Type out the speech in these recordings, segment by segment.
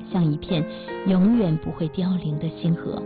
像一片永远不会凋零的星河。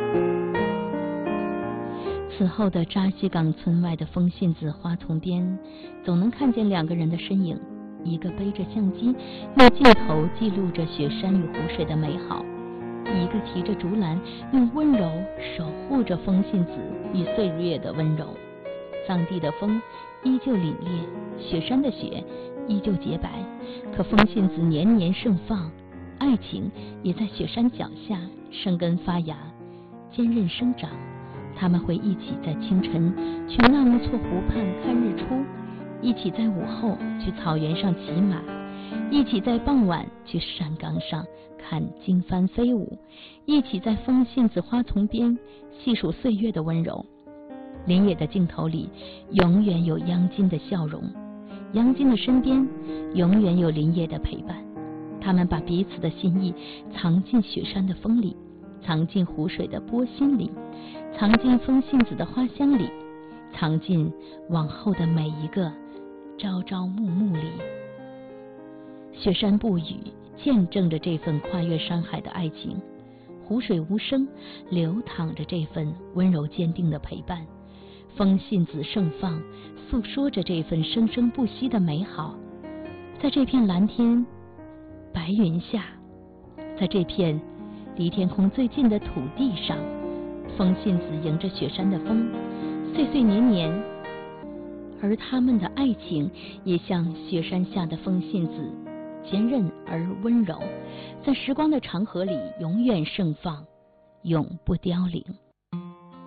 此后的扎西岗村外的风信子花丛边，总能看见两个人的身影，一个背着相机，用镜头记录着雪山与湖水的美好，一个提着竹篮，用温柔守护着风信子与岁月的温柔。藏地的风依旧凛冽，雪山的雪依旧洁白，可风信子年年盛放，爱情也在雪山脚下生根发芽，坚韧生长。他们会一起在清晨去纳木错湖畔看日出，一起在午后去草原上骑马，一起在傍晚去山岗上看经幡飞舞，一起在风信子花丛边细数岁月的温柔。林野的镜头里永远有央金的笑容，央金的身边永远有林野的陪伴。他们把彼此的心意藏进雪山的风里，藏进湖水的波心里，藏进风信子的花香里，藏进往后的每一个朝朝暮暮里。雪山不语，见证着这份跨越山海的爱情；湖水无声，流淌着这份温柔坚定的陪伴。风信子盛放，诉说着这份生生不息的美好。在这片蓝天白云下，在这片离天空最近的土地上，风信子迎着雪山的风，岁岁年年，而他们的爱情也像雪山下的风信子，坚韧而温柔，在时光的长河里永远盛放，永不凋零。